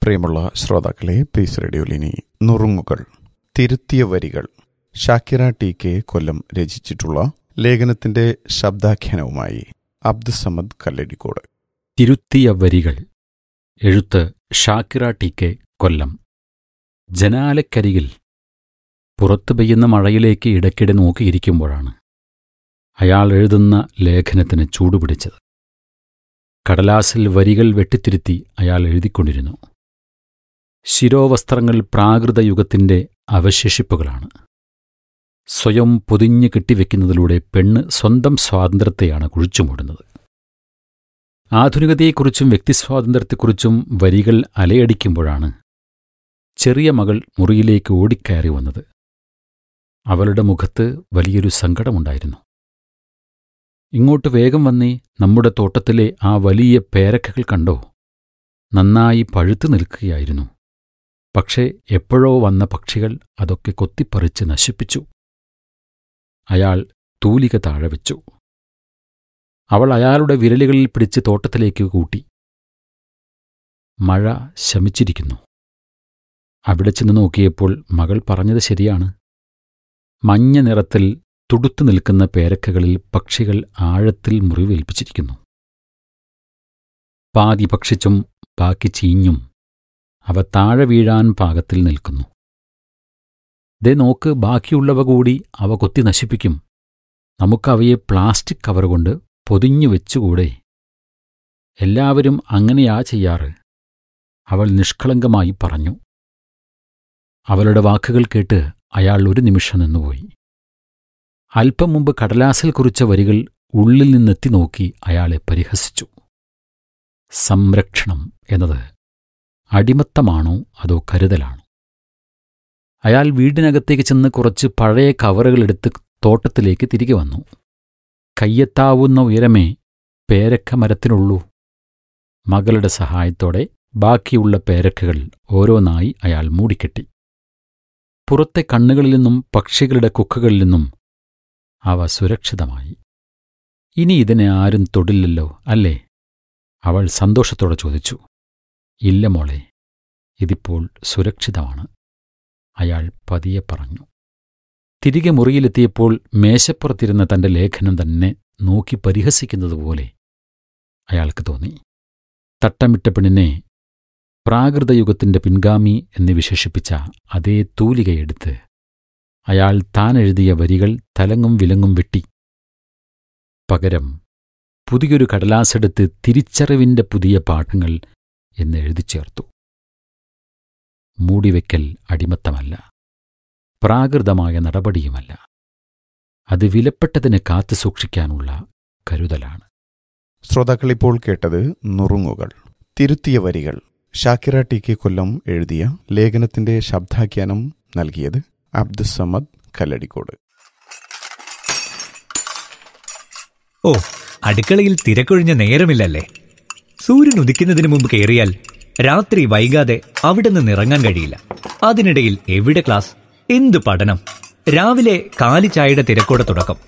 പ്രിയമുള്ള ശ്രോതാക്കളെ, പീസ് റേഡിയോയിൽ ഇനി നുറുങ്ങുകൾ, തിരുത്തിയ വരികൾ. ഷാക്കിറ ടി.കെ. കൊല്ലം രചിച്ചിട്ടുള്ള ലേഖനത്തിന്റെ ശബ്ദാഖ്യാനവുമായി അബ്ദുസമദ് കല്ലടിക്കോട്. തിരുത്തിയ വരികൾ. എഴുത്ത് ഷാക്കിറ ടി.കെ. കൊല്ലം. ജനാലക്കരികിൽ പുറത്തു പെയ്യുന്ന മഴയിലേക്ക് ഇടയ്ക്കിടെ നോക്കിയിരിക്കുമ്പോഴാണ് അയാൾ എഴുതുന്ന ലേഖനത്തിന് ചൂടുപിടിച്ചത്. കടലാസിൽ വരികൾ വെട്ടിത്തിരുത്തി അയാൾ എഴുതിക്കൊണ്ടിരുന്നു. ശിരോവസ്ത്രങ്ങൾ പ്രാകൃതയുഗത്തിന്റെ അവശേഷിപ്പുകളാണ്. സ്വയം പൊതിഞ്ഞു കെട്ടിവെക്കുന്നതിലൂടെ പെണ്ണ് സ്വന്തം സ്വാതന്ത്ര്യത്തെയാണ് കുഴിച്ചുമൂടുന്നത്. ആധുനികതയെക്കുറിച്ചും വ്യക്തിസ്വാതന്ത്ര്യത്തെക്കുറിച്ചും വരികൾ അലയടിക്കുമ്പോഴാണ് ചെറിയ മകൾ മുറിയിലേക്ക് ഓടിക്കയറി വന്നത്. അവളുടെ മുഖത്ത് വലിയൊരു സങ്കടമുണ്ടായിരുന്നു. ഇങ്ങോട്ട് വേഗം വന്നേ, നമ്മുടെ തോട്ടത്തിലെ ആ വലിയ പേരക്കകൾ കണ്ടോ? നന്നായി പഴുത്തു നിൽക്കുകയായിരുന്നു. പക്ഷേ എപ്പോഴോ വന്ന പക്ഷികൾ അതൊക്കെ കൊത്തിപ്പറിച്ച് നശിപ്പിച്ചു. അയാൾ തൂലിക താഴെ വെച്ചു. അവൾ അയാളുടെ വിരലുകളിൽ പിടിച്ച് തോട്ടത്തിലേക്ക് കൂട്ടി. മഴ ശമിച്ചിരിക്കുന്നു. അവിടെ ചെന്ന് നോക്കിയപ്പോൾ മകൾ പറഞ്ഞത് ശരിയാണ്. മഞ്ഞ നിറത്തിൽ തുടുത്തു നിൽക്കുന്ന പേരക്കകളിൽ പക്ഷികൾ ആഴത്തിൽ മുറിവേൽപ്പിച്ചിരിക്കുന്നു. പാതി ഭക്ഷിച്ചും ബാക്കി ചീഞ്ഞും അവ താഴെ വീഴാൻ പാകത്തിൽ നിൽക്കുന്നു. ദേ നോക്ക്, ബാക്കിയുള്ളവ കൂടി അവ കൊത്തി നശിപ്പിക്കും. നമുക്കവയെ പ്ലാസ്റ്റിക് കവറുകൊണ്ട് പൊതിഞ്ഞു വെച്ചുകൂടെ? എല്ലാവരും അങ്ങനെയാ ചെയ്യാറ്, അവൾ നിഷ്കളങ്കമായി പറഞ്ഞു. അവളുടെ വാക്കുകൾ കേട്ട് അയാൾ ഒരു നിമിഷം നിന്നുപോയി. അല്പം മുമ്പ് കടലാസിൽ കുറിച്ച വരികൾ ഉള്ളിൽ നിന്നെത്തി നോക്കി അയാളെ പരിഹസിച്ചു. സംരക്ഷണം എന്നത് അടിമത്തമാണോ അതോ കരുതലാണോ? അയാൾ വീടിനകത്തേക്ക് ചെന്ന് കുറച്ച് പഴയ കവറുകളെടുത്ത് തോട്ടത്തിലേക്ക് തിരികെ വന്നു. കയ്യെത്താവുന്ന ഉയരമേ പേരക്ക മരത്തിനുള്ളൂ. മകളുടെ സഹായത്തോടെ ബാക്കിയുള്ള പേരക്കകൾ ഓരോന്നായി അയാൾ മൂടിക്കെട്ടി. പുറത്തെ കണ്ണുകളിൽ നിന്നും പക്ഷികളുടെ കുക്കകളിൽ നിന്നും അവ സുരക്ഷിതമായി. ഇനി ഇതിനെ ആരും തൊടില്ലല്ലോ, അല്ലേ? അവൾ സന്തോഷത്തോടെ ചോദിച്ചു. ഇല്ല മോളെ, ഇതിപ്പോൾ സുരക്ഷിതമാണ്, അയാൾ പതിയെ പറഞ്ഞു. തിരികെ മുറിയിലെത്തിയപ്പോൾ മേശപ്പുറത്തിരുന്ന തന്റെ ലേഖനം തന്നെ നോക്കി പരിഹസിക്കുന്നതുപോലെ അയാൾക്ക് തോന്നി. തട്ടമിട്ട പെണ്ണിനെ പ്രാകൃതയുഗത്തിന്റെ പിൻഗാമി എന്ന് വിശേഷിപ്പിച്ച അതേ തൂലികയെടുത്ത് അയാൾ താൻ എഴുതിയ വരികൾ തലങ്ങും വിലങ്ങും വെട്ടി. പകരം പുതിയൊരു കടലാസെടുത്ത് തിരിച്ചറിവിന്റെ പുതിയ പാഠങ്ങൾ എന്ന് എഴുതിച്ചേർത്തു. മൂടിവെക്കൽ അടിമത്തമല്ല, പ്രാകൃതമായ നടപടിയുമല്ല. അത് വിലപ്പെട്ടതിനെ കാത്തുസൂക്ഷിക്കാനുള്ള കരുതലാണ്. ശ്രോതാക്കൾ ഇപ്പോൾ കേട്ടത് നുറുങ്ങുകൾ, തിരുത്തിയ വരികൾ. ഷാക്കിറ ടി.കെ. കൊല്ലം എഴുതിയ ലേഖനത്തിന്റെ ശബ്ദാഖ്യാനം നൽകിയത് അബ്ദുസമദ് കല്ലടിക്കോട്. ഓ, അടുക്കളയിൽ തിരക്കൊഴിഞ്ഞ നേരമില്ലല്ലേ? സൂര്യൻ ഉദിക്കുന്നതിന് മുമ്പ് കയറിയാൽ രാത്രി വൈകാതെ അവിടെ നിന്ന് ഇറങ്ങാൻ കഴിയില്ല. അതിനിടയിൽ എവിടെ ക്ലാസ്, എന്ത് പഠനം! രാവിലെ കാലി ചായയുടെ തിരക്കോടെ തുടക്കം,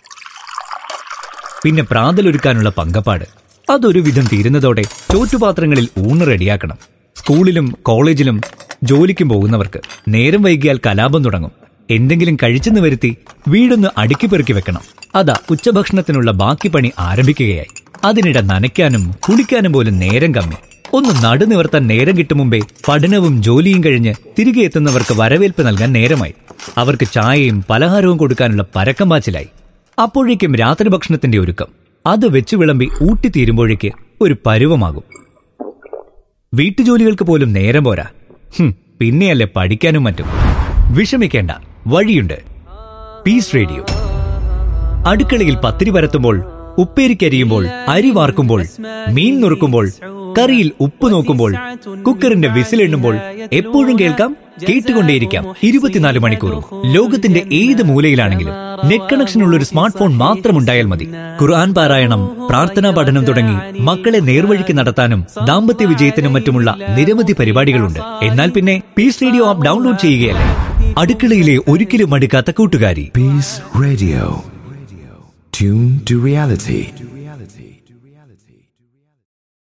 പിന്നെ പ്രാതലൊരുക്കാനുള്ള പങ്കപ്പാട്. അതൊരു വിധം തീരുന്നതോടെ ചോറ്റുപാത്രങ്ങളിൽ ഊണ് റെഡിയാക്കണം. സ്കൂളിലും കോളേജിലും ജോലിക്കും പോകുന്നവർക്ക് നേരം വൈകിയാൽ കലാപം തുടങ്ങും. എന്തെങ്കിലും കഴിച്ചെന്ന് വരുത്തി വീടൊന്ന് അടുക്കി പെറുക്കി വെക്കണം. അതാ ഉച്ചഭക്ഷണത്തിനുള്ള ബാക്കി പണി ആരംഭിക്കുകയായി. അതിനിടെ നനയ്ക്കാനും കുളിക്കാനും പോലും നേരം കമ്മി. ഒന്ന് നടുനിവർത്താൻ നേരം കിട്ടും മുമ്പേ പഠനവും ജോലിയും കഴിഞ്ഞ് തിരികെ എത്തുന്നവർക്ക് വരവേൽപ്പ് നൽകാൻ നേരമായി. അവർക്ക് ചായയും പലഹാരവും കൊടുക്കാനുള്ള പരക്കം പാച്ചിലായി. അപ്പോഴേക്കും രാത്രി ഭക്ഷണത്തിന്റെ ഒരുക്കം. അത് വെച്ചു വിളമ്പി ഊട്ടിത്തീരുമ്പോഴേക്ക് ഒരു പരുവമാകും. വീട്ടുജോലികൾക്ക് പോലും നേരം പോരാ. പിന്നെയല്ലേ പഠിക്കാനും മറ്റും. വിഷമിക്കേണ്ട, വഴിയുണ്ട്. Piece radio. അടുക്കളയിൽ പത്തിരി പരത്തുമ്പോൾ, ഉപ്പേരിക്കരിയുമ്പോൾ, അരി വാർക്കുമ്പോൾ, മീൻ നുറുക്കുമ്പോൾ, കറിയിൽ ഉപ്പ് നോക്കുമ്പോൾ, കുക്കറിന്റെ വിസിലെണ്ണുമ്പോൾ എപ്പോഴും കേൾക്കാം, കേട്ടുകൊണ്ടേയിരിക്കാം 24 മണിക്കൂറും. ലോകത്തിന്റെ ഏത് മൂലയിലാണെങ്കിലും നെറ്റ് കണക്ഷൻ ഉള്ള ഒരു സ്മാർട്ട് ഫോൺ മാത്രമുണ്ടായാൽ മതി. ഖുർആൻ പാരായണം, പ്രാർത്ഥനാ പഠനം തുടങ്ങി മക്കളെ നേർവഴിക്ക് നടത്താനും ദാമ്പത്യ വിജയത്തിനും മറ്റുമുള്ള നിരവധി പരിപാടികളുണ്ട്. എന്നാൽ പിന്നെ പീസ് റേഡിയോ ആപ്പ് ഡൗൺലോഡ് ചെയ്യുകയല്ലേ. അടുക്കളയിലെ ഒരിക്കലും മടുക്കാത്ത കൂട്ടുകാരി. Piece radio, tune to reality.